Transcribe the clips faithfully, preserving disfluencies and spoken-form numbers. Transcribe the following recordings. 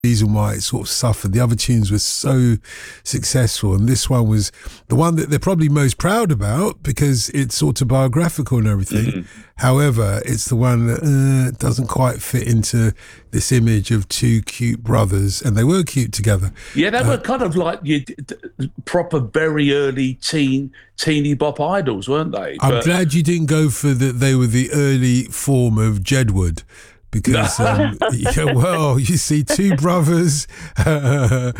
reason why it sort of suffered. The other tunes were so successful, and this one was the one that they're probably most proud about because it's autobiographical and everything. Mm-hmm. However, it's the one that uh, doesn't quite fit into this image of two cute brothers, and they were cute together. Yeah, they uh, were kind of like you, proper, very early teen, teeny bop idols, weren't they? I'm but, glad you didn't go for that. They were the early form of Jedward. Because, um, yeah, well, you see two brothers. but,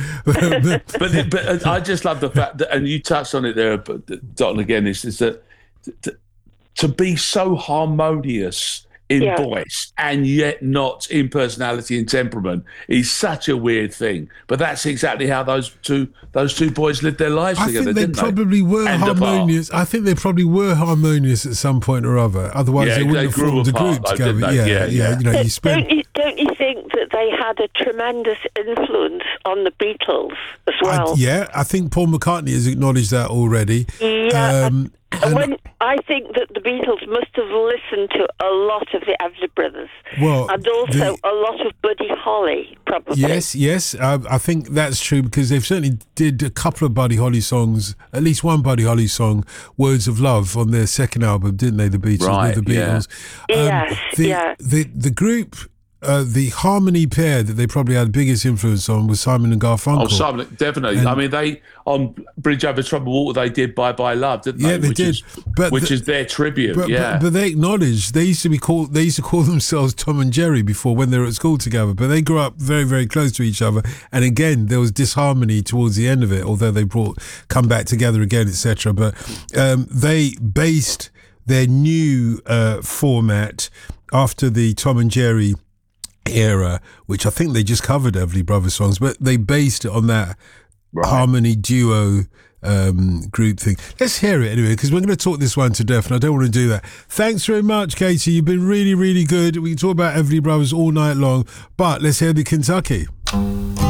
but, but I just love the fact that, and you touched on it there, Dotun, again, is, is that to, to be so harmonious in yeah. voice and yet not in personality and temperament is such a weird thing. But that's exactly how those two those two boys lived their lives I together. I think they didn't probably they? were and harmonious. Apart. I think they probably were harmonious at some point or other. Otherwise, yeah, they wouldn't they have grew formed apart, a group though, together. Yeah, yeah, yeah, yeah. You know, you spend. Don't you, don't you think that they had a tremendous influence on the Beatles as well? I, yeah, I think Paul McCartney has acknowledged that already. Yeah. Um, And when, I think that the Beatles must have listened to a lot of the Everly Brothers, well, and also the, a lot of Buddy Holly, probably. Yes, yes, uh, I think that's true because they've certainly did a couple of Buddy Holly songs, at least one Buddy Holly song, "Words of Love," on their second album, didn't they? The Beatles, right, with the Beatles. Yeah. Um, yes, the, yeah. The the group. Uh, the harmony pair that they probably had the biggest influence on was Simon and Garfunkel. Oh, Simon, definitely. And, I mean, they on Bridge Over Troubled Water, they did "Bye Bye Love," didn't they? Yeah, they which did. Is, but which the, is their tribute. But, yeah, but, but they acknowledged they used to be called. They used to call themselves Tom and Jerry before when they were at school together. But they grew up very, very close to each other. And again, there was disharmony towards the end of it. Although they brought come back together again, et cetera. But um, they based their new uh, format after the Tom and Jerry era, which I think they just covered Everly Brothers songs, but they based it on that right. harmony duo um, group thing. Let's hear it anyway, because we're going to talk this one to death, and I don't want to do that. Thanks very much, Katie. You've been really, really good. We can talk about Everly Brothers all night long, but let's hear the Kentucky.